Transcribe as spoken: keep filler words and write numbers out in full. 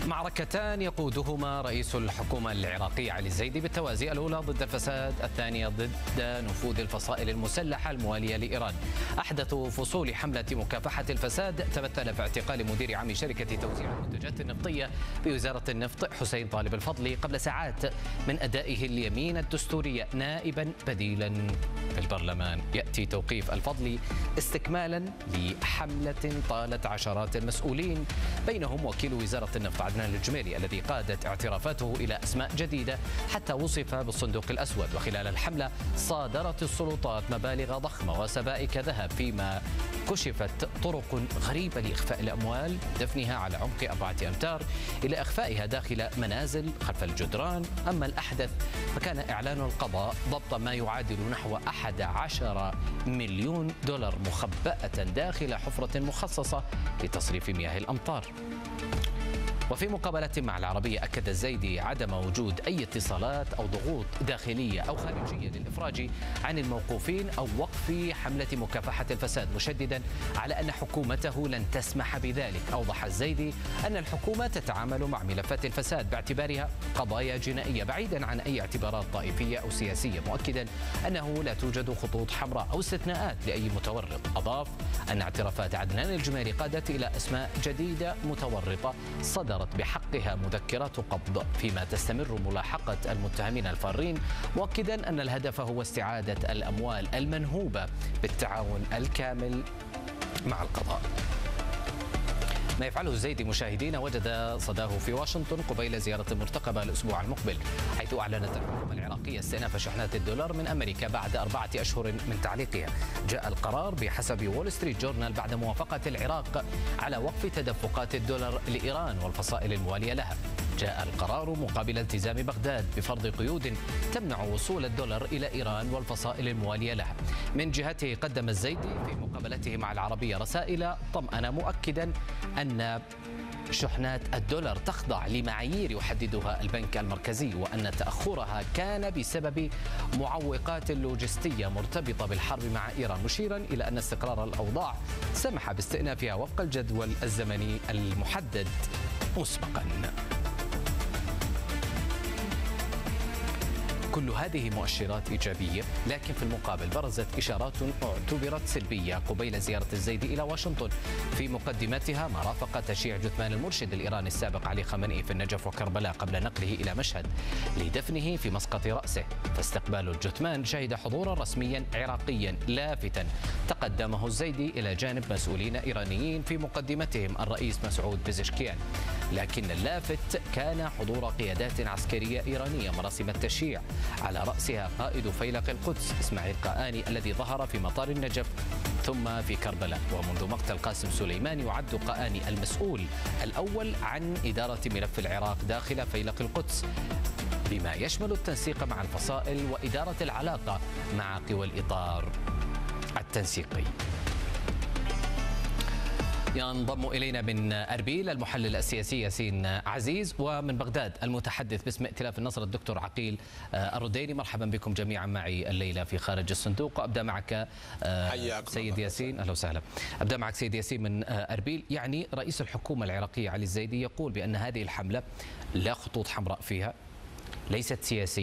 معركتان يقودهما رئيس الحكومة العراقية علي الزيدي بالتوازي، الأولى ضد الفساد، الثانية ضد نفوذ الفصائل المسلحة الموالية لإيران. أحدث فصول حملة مكافحة الفساد تمثل في اعتقال مدير عام شركة توزيع المنتجات النفطية بوزارة النفط حسين طالب الفضلي قبل ساعات من أدائه اليمين الدستورية نائبا بديلا في البرلمان. يأتي توقيف الفضلي استكمالا لحملة طالت عشرات المسؤولين بينهم وكيل وزارة النفط عدنان الجميلي الذي قادت اعترافاته إلى أسماء جديدة حتى وصف بالصندوق الأسود. وخلال الحملة صادرت السلطات مبالغ ضخمة وسبائك ذهب، فيما كشفت طرق غريبة لإخفاء الأموال، دفنها على عمق أربعة أمتار إلى إخفائها داخل منازل خلف الجدران. أما الأحدث فكان إعلان القضاء ضبط ما يعادل نحو أحد عشر مليون دولار مخبأة داخل حفرة مخصصة لتصريف مياه الأمطار. وفي مقابلة مع العربية أكد الزيدي عدم وجود أي اتصالات أو ضغوط داخلية أو خارجية للإفراج عن الموقوفين أو وقف حملة مكافحة الفساد، مشددا على أن حكومته لن تسمح بذلك. أوضح الزيدي أن الحكومة تتعامل مع ملفات الفساد باعتبارها قضايا جنائية بعيدا عن أي اعتبارات طائفية أو سياسية، مؤكدا أنه لا توجد خطوط حمراء أو استثناءات لأي متورط. أضاف أن اعترافات عدنان الجميلي قادت إلى أسماء جديدة متورطة صدر بحقها مذكرات قبض، فيما تستمر ملاحقة المتهمين الفارين، مؤكدا أن الهدف هو استعادة الأموال المنهوبة بالتعاون الكامل مع القضاء. ما يفعله الزيدي مشاهدينا وجد صداه في واشنطن قبيل زيارة مرتقبة الأسبوع المقبل، حيث أعلنت الحكومة العراقية استئناف شحنات الدولار من أمريكا بعد أربعة أشهر من تعليقها. جاء القرار بحسب وول ستريت جورنال بعد موافقة العراق على وقف تدفقات الدولار لإيران والفصائل الموالية لها. جاء القرار مقابل التزام بغداد بفرض قيود تمنع وصول الدولار إلى إيران والفصائل الموالية لها. من جهته قدم الزيدي في مقابلته مع العربية رسائل طمأنة، مؤكدا أن شحنات الدولار تخضع لمعايير يحددها البنك المركزي، وأن تأخرها كان بسبب معوقات لوجستية مرتبطة بالحرب مع إيران، مشيرا إلى أن استقرار الأوضاع سمح باستئنافها وفق الجدول الزمني المحدد مسبقا. كل هذه مؤشرات إيجابية، لكن في المقابل برزت إشارات اعتبرت سلبية قبيل زيارة الزيدي إلى واشنطن، في مقدمتها ما رافق تشييع جثمان المرشد الإيراني السابق علي خامنئي في النجف وكربلاء قبل نقله إلى مشهد لدفنه في مسقط رأسه. فاستقبال الجثمان شهد حضورا رسميا عراقيا لافتا تقدمه الزيدي إلى جانب مسؤولين إيرانيين في مقدمتهم الرئيس مسعود بزشكيان، لكن اللافت كان حضور قيادات عسكرية إيرانية مراسم التشييع، على رأسها قائد فيلق القدس إسماعيل قآني الذي ظهر في مطار النجف ثم في كربلاء. ومنذ مقتل قاسم سليمان يعد قآني المسؤول الأول عن إدارة ملف العراق داخل فيلق القدس، بما يشمل التنسيق مع الفصائل وإدارة العلاقة مع قوى الإطار التنسيقي. ينضم إلينا من أربيل المحلل السياسي ياسين عزيز، ومن بغداد المتحدث باسم ائتلاف النصر الدكتور عقيل الرديني. مرحبا بكم جميعا معي الليلة في خارج الصندوق. وأبدأ معك سيد ياسين. أهلا وسهلا. أبدأ معك سيد ياسين من أربيل. يعني رئيس الحكومة العراقية علي الزيدي يقول بأن هذه الحملة لا خطوط حمراء فيها، ليست سياسية